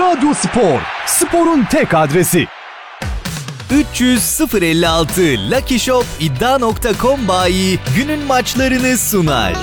Radyo Spor, sporun tek adresi. 300 056 Lucky Shop iddia.com bayi günün maçlarını sunar.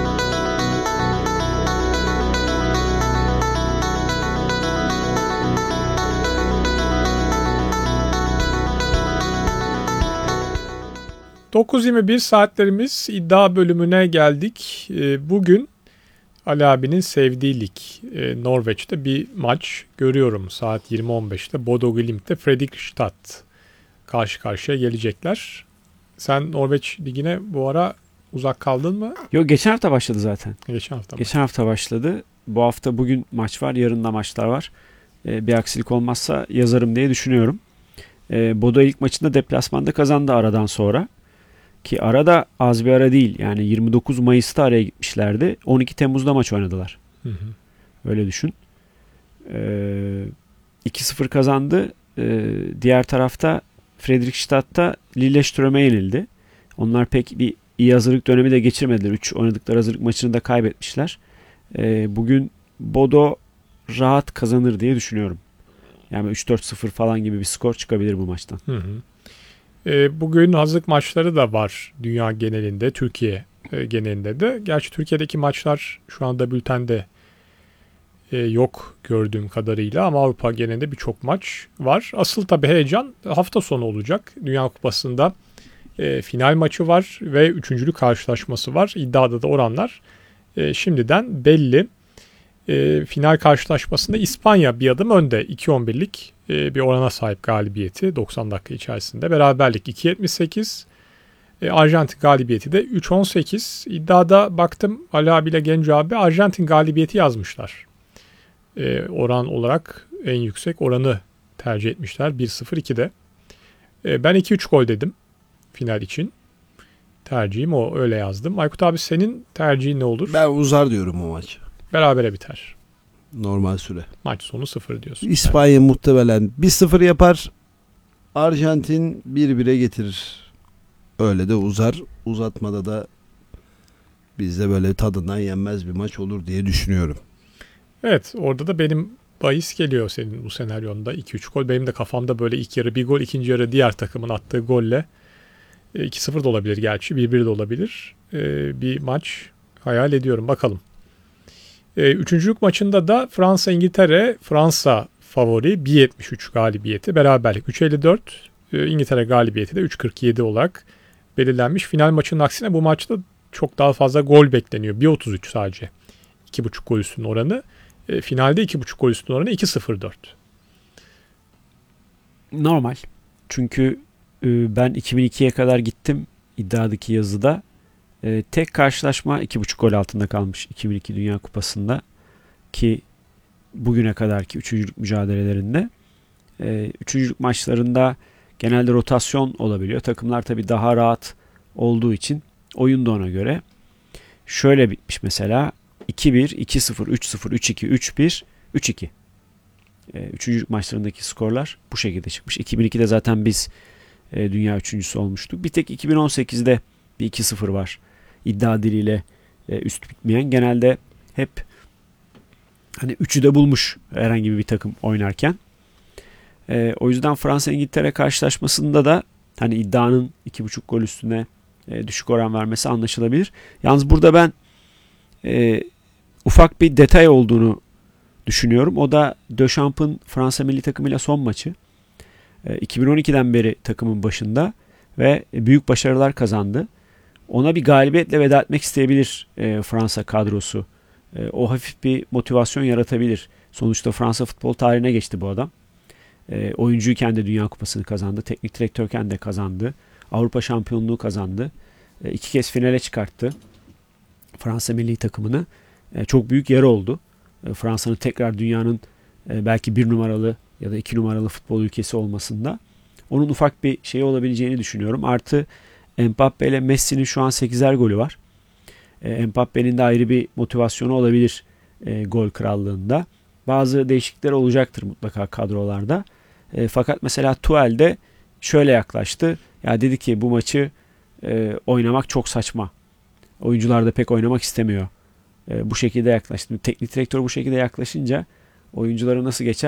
...9.21 saatlerimiz iddia bölümüne geldik. Bugün Ali abinin sevdiği lig Norveç'te bir maç görüyorum. Saat 20.15'te Bodo Glimt'te Fredrikstad karşı karşıya gelecekler. Sen Norveç ligine bu ara uzak kaldın mı? Yok, geçen hafta başladı zaten. Geçen hafta başladı. Bu hafta bugün maç var, yarın da maçlar var. Bir aksilik olmazsa yazarım diye düşünüyorum. Bodo ilk maçında deplasmanda kazandı aradan sonra. Ki arada az bir ara değil. Yani 29 Mayıs'ta araya gitmişlerdi. 12 Temmuz'da maç oynadılar. Öyle düşün. 2-0 kazandı. Diğer tarafta Fredrikstad'da Lillestrøm'e yenildi. Onlar pek bir iyi hazırlık dönemi de geçirmediler. 3 oynadıkları hazırlık maçını da kaybetmişler. Bugün Bodo rahat kazanır diye düşünüyorum. Yani 3-4-0 falan gibi bir skor çıkabilir bu maçtan. Bugün hazırlık maçları da var dünya genelinde, Türkiye genelinde de. Gerçi Türkiye'deki maçlar şu anda bültende yok gördüğüm kadarıyla ama Avrupa genelinde birçok maç var. Asıl tabii heyecan hafta sonu olacak. Dünya Kupası'nda final maçı var ve üçüncülük karşılaşması var. İddiada da oranlar şimdiden belli. Final karşılaşmasında İspanya bir adım önde. 2.11'lik bir orana sahip galibiyeti 90 dakika içerisinde. Beraberlik 2.78. Arjantin galibiyeti de 3.18. İddiada baktım Ali abiyle Genco abi Arjantin galibiyeti yazmışlar. Oran olarak en yüksek oranı tercih etmişler. 1-0-2'de. Ben 2-3 gol dedim final için. Tercihim o, öyle yazdım. Aykut abi senin tercihin ne olur? Ben uzar diyorum o maç. Berabere biter. Normal süre. Maç sonu 0 diyorsun. İspanya muhtemelen 1-0 yapar. Arjantin 1-1'e getirir. Öyle de uzar. Uzatmada da bizde böyle tadından yenmez bir maç olur diye düşünüyorum. Evet, orada da benim bahis geliyor senin bu senaryonda. 2-3 gol. Benim de kafamda böyle ilk yarı bir gol, ikinci yarı diğer takımın attığı golle 2-0 da olabilir gerçi. 1-1 de olabilir. Bir maç hayal ediyorum. Bakalım. Üçüncülük maçında da Fransa-İngiltere. Fransa favori 1.73 galibiyeti. Beraberlik 3.54. İngiltere galibiyeti de 3.47 olarak belirlenmiş. Final maçının aksine bu maçta çok daha fazla gol bekleniyor. 1.33 sadece. 2.5 gol üstünün oranı. Finalde 2.5 gol üstünün oranı 2.04. Normal. Çünkü ben 2002'ye kadar gittim iddiadaki yazıda. Tek karşılaşma 2.5 gol altında kalmış 2002 Dünya Kupası'nda ki bugüne kadarki üçüncülük mücadelelerinde. Üçüncülük maçlarında genelde rotasyon olabiliyor. Takımlar tabii daha rahat olduğu için oyun da ona göre. Şöyle bitmiş mesela 2-1, 2-0, 3-0, 3-2, 3-1, 3-2. Üçüncülük maçlarındaki skorlar bu şekilde çıkmış. 2002'de zaten biz dünya üçüncüsü olmuştuk. Bir tek 2018'de bir 2-0 var. İddia diliyle üst bitmeyen. Genelde hep hani 3'ü de bulmuş herhangi bir takım oynarken. O yüzden Fransa-İngiltere karşılaşmasında da hani iddianın 2.5 gol üstüne düşük oran vermesi anlaşılabilir. Yalnız burada ben ufak bir detay olduğunu düşünüyorum. O da Dechamps'ın Fransa milli takımıyla son maçı. 2012'den beri takımın başında ve büyük başarılar kazandı. Ona bir galibiyetle veda etmek isteyebilir Fransa kadrosu. O hafif bir motivasyon yaratabilir. Sonuçta Fransa futbol tarihine geçti bu adam. Oyuncuyken de Dünya Kupası'nı kazandı. Teknik direktörken de kazandı. Avrupa şampiyonluğu kazandı. 2 kez finale çıkarttı Fransa milli takımını. Çok büyük yer oldu. Fransa'nın tekrar dünyanın belki 1 numaralı ya da 2 numaralı futbol ülkesi olmasında. Onun ufak bir şey olabileceğini düşünüyorum. Artı Mbappe ile Messi'nin şu an 8'er golü var. Mbappe'nin de ayrı bir motivasyonu olabilir gol krallığında. Bazı değişiklikler olacaktır mutlaka kadrolarda. Fakat mesela Tuchel de şöyle yaklaştı. Ya dedi ki bu maçı oynamak çok saçma. Oyuncular da pek oynamak istemiyor. Bu şekilde yaklaştı. Teknik direktör bu şekilde yaklaşınca oyunculara nasıl geçer?